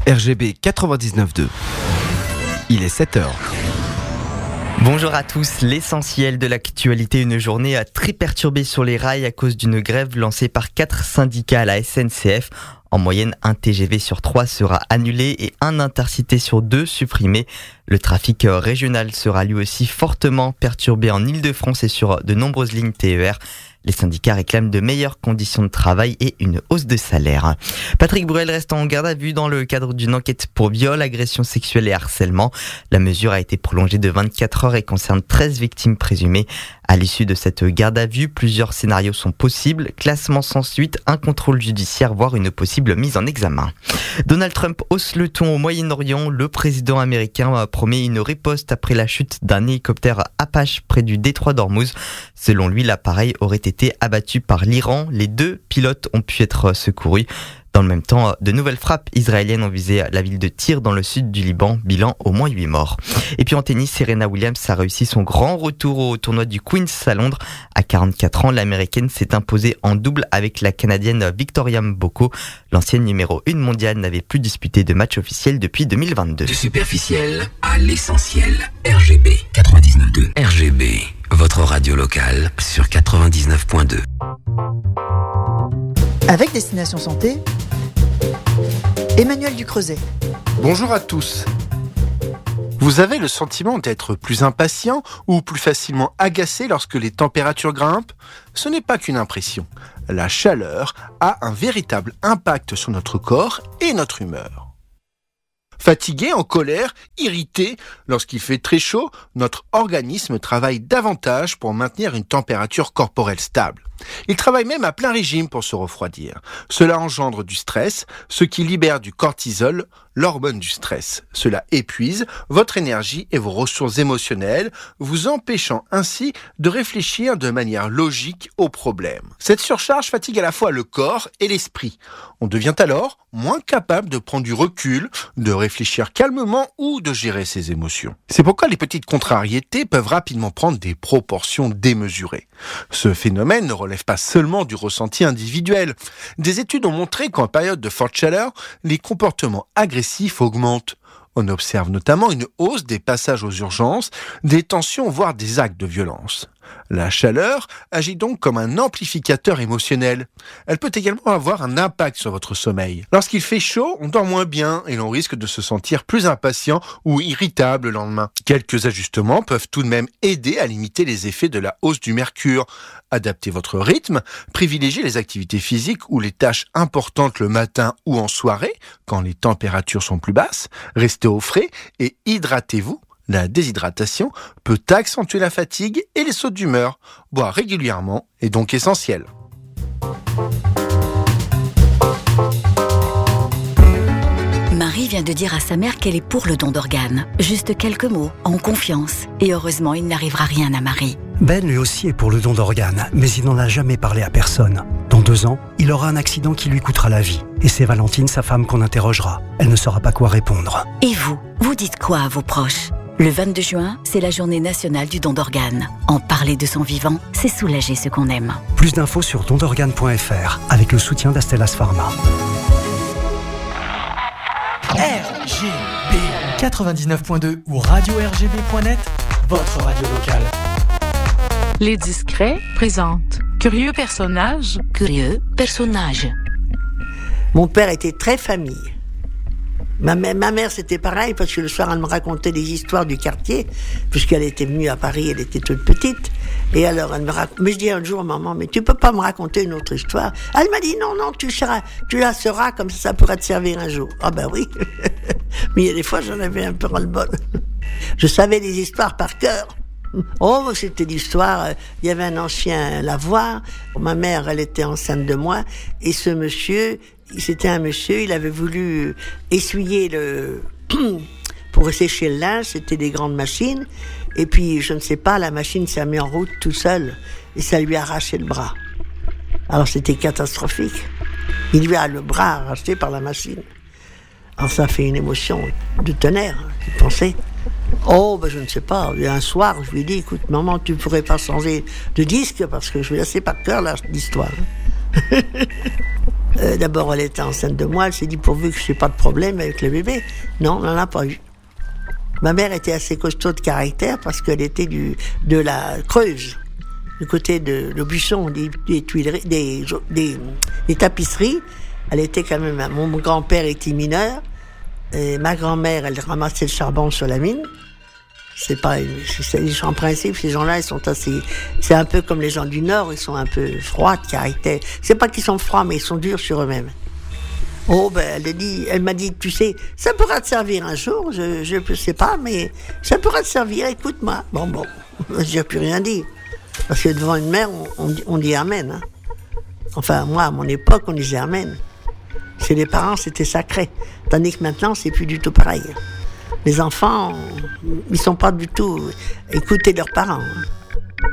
RGB 99.2. Il est 7h. Bonjour à tous, l'essentiel de l'actualité, une journée très perturbée sur les rails à cause d'une grève lancée par 4 syndicats à la SNCF. En moyenne, un TGV sur 3 sera annulé et un Intercité sur 2 supprimé. Le trafic régional sera lui aussi fortement perturbé en Île-de-France et sur de nombreuses lignes TER. Les syndicats réclament de meilleures conditions de travail et une hausse de salaire. Patrick Bruel reste en garde à vue dans le cadre d'une enquête pour viol, agression sexuelle et harcèlement. La mesure a été prolongée de 24 heures et concerne 13 victimes présumées. À l'issue de cette garde à vue, plusieurs scénarios sont possibles. Classement sans suite, un contrôle judiciaire, voire une possible mise en examen. Donald Trump hausse le ton au Moyen-Orient. Le président américain promet une riposte après la chute d'un hélicoptère Apache près du détroit d'Ormuz. Selon lui, l'appareil aurait été abattu par l'Iran. Les 2 pilotes ont pu être secourus. Dans le même temps, de nouvelles frappes israéliennes ont visé la ville de Tyr dans le sud du Liban, bilan au moins 8 morts. Et puis en tennis, Serena Williams a réussi son grand retour au tournoi du Queen's à Londres. À 44 ans, l'américaine s'est imposée en double avec la canadienne Victoria Mboko. L'ancienne numéro 1 mondiale n'avait plus disputé de match officiel depuis 2022. Du superficiel à l'essentiel. RGB 99.2. RGB, votre radio locale sur 99.2. Avec Destination Santé, Emmanuel Ducreuset. Bonjour à tous. Vous avez le sentiment d'être plus impatient ou plus facilement agacé lorsque les températures grimpent ? Ce n'est pas qu'une impression. La chaleur a un véritable impact sur notre corps et notre humeur. Fatigué, en colère, irrité, lorsqu'il fait très chaud, notre organisme travaille davantage pour maintenir une température corporelle stable. Il travaille même à plein régime pour se refroidir. Cela engendre du stress, ce qui libère du cortisol, l'hormone du stress. Cela épuise votre énergie et vos ressources émotionnelles, vous empêchant ainsi de réfléchir de manière logique aux problèmes. Cette surcharge fatigue à la fois le corps et l'esprit. On devient alors moins capable de prendre du recul, de réfléchir calmement ou de gérer ses émotions. C'est pourquoi les petites contrariétés peuvent rapidement prendre des proportions démesurées. Ce phénomène ne relève pas seulement du ressenti individuel. Des études ont montré qu'en période de forte chaleur, les comportements agressifs augmentent. On observe notamment une hausse des passages aux urgences, des tensions, voire des actes de violence. La chaleur agit donc comme un amplificateur émotionnel. Elle peut également avoir un impact sur votre sommeil. Lorsqu'il fait chaud, on dort moins bien et l'on risque de se sentir plus impatient ou irritable le lendemain. Quelques ajustements peuvent tout de même aider à limiter les effets de la hausse du mercure. Adaptez votre rythme, privilégiez les activités physiques ou les tâches importantes le matin ou en soirée, quand les températures sont plus basses, restez au frais et hydratez-vous. La déshydratation peut accentuer la fatigue et les sautes d'humeur. Boire régulièrement est donc essentiel. Marie vient de dire à sa mère qu'elle est pour le don d'organes. Juste quelques mots, en confiance. Et heureusement, il n'arrivera rien à Marie. Ben lui aussi est pour le don d'organes, mais il n'en a jamais parlé à personne. Dans 2 ans, il aura un accident qui lui coûtera la vie. Et c'est Valentine, sa femme, qu'on interrogera. Elle ne saura pas quoi répondre. Et vous dites quoi à vos proches ? Le 22 juin, c'est la journée nationale du don d'organes. En parler de son vivant, c'est soulager ce qu'on aime. Plus d'infos sur dondorganes.fr avec le soutien d'Astellas Pharma. RGB 99.2 ou radio-rgb.net, votre radio locale. Les Discrets présentent Curieux personnage. Curieux personnage. Mon père était très famille. Ma mère, c'était pareil, parce que le soir, elle me racontait des histoires du quartier, puisqu'elle était venue à Paris, elle était toute petite. Et alors, elle me raconte. Mais je dis un jour, maman, mais tu peux pas me raconter une autre histoire? Elle m'a dit, non, tu la sauras, comme ça pourra te servir un jour. Ah ben oui. Mais il y a des fois, j'en avais un peu ras-le-bol. Je savais les histoires par cœur. Oh, c'était l'histoire, il y avait un ancien lavoir, ma mère, elle était enceinte de moi, et ce monsieur, c'était un monsieur, il avait voulu essuyer pour sécher le linge, c'était des grandes machines, et puis, je ne sais pas, la machine s'est mise en route tout seul, et ça lui a arraché le bras. Alors, c'était catastrophique. Il lui a le bras arraché par la machine. Alors, ça fait une émotion de tonnerre, vous pensez? Oh, ben je ne sais pas. Et un soir, je lui ai dit, écoute, maman, tu ne pourrais pas changer de disque parce que je vais laisser par cœur l'histoire. D'abord, elle était enceinte de moi, elle s'est dit pourvu que je n'ai pas de problème avec le bébé. Non, on n'en a pas eu. Ma mère était assez costaud de caractère parce qu'elle était de la Creuse, du côté de l'Aubusson, des Tuileries, des tapisseries. Elle était quand même, mon grand-père était mineur, et ma grand-mère, elle ramassait le charbon sur la mine. En principe, ces gens-là, ils sont c'est un peu comme les gens du Nord, ils sont un peu froids de caractère. C'est pas qu'ils sont froids, mais ils sont durs sur eux-mêmes. Oh, elle m'a dit, tu sais, ça pourra te servir un jour, je sais pas, mais ça pourra te servir, écoute-moi. Bon, j'ai plus rien dit. Parce que devant une mère, on dit amen, hein. Enfin, moi, à mon époque, on disait amen. Chez les parents, c'était sacré. Tandis que maintenant, c'est plus du tout pareil. Les enfants, ils sont pas du tout écoutés leurs parents, hein.